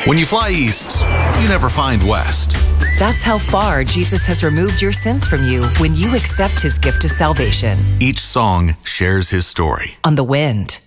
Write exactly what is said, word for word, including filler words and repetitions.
When you fly east, you never find west. That's how far Jesus has removed your sins from you when you accept his gift of salvation. Each song shares his story. On The Wind.